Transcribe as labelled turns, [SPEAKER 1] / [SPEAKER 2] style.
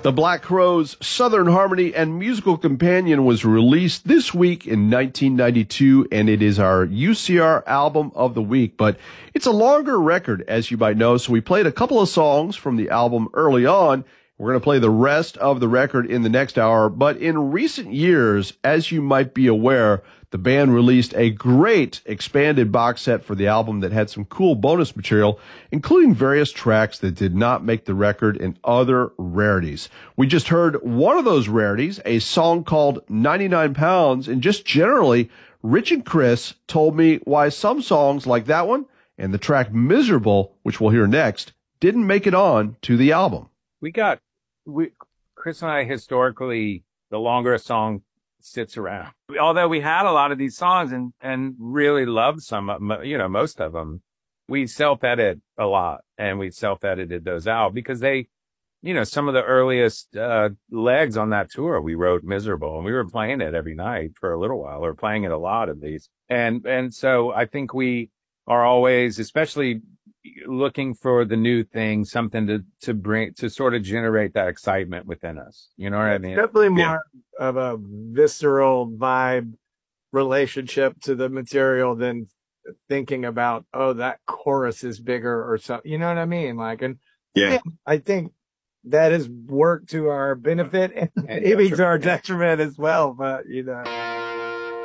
[SPEAKER 1] The Black Crowes' Southern Harmony and Musical Companion was released this week in 1992, and it is our UCR album of the week. But it's a longer record, as you might know, so we played a couple of songs from the album early on. We're going to play the rest of the record in the next hour. But in recent years, as you might be aware, the band released a great expanded box set for the album that had some cool bonus material, including various tracks that did not make the record and other rarities. We just heard one of those rarities, a song called 99 Pounds, and just generally, Rich and Chris told me why some songs like that one and the track Miserable, which we'll hear next, didn't make it on to the album.
[SPEAKER 2] Chris and I, historically, the longer a song sits around, although we had a lot of these songs and really loved some, most of them, we self-edit a lot, and we self-edited those out because they, some of the earliest legs on that tour, we wrote Miserable, and we were playing it every night for a little while, or playing it a lot at least. And so I think we are always, especially looking for the new thing, something to bring, to sort of generate that excitement within us. You know what I mean?
[SPEAKER 3] Definitely more of a visceral vibe relationship to the material than thinking about, oh, that chorus is bigger or something. You know what I mean? Like, and I think that has worked to our benefit and maybe to our detriment as well. But,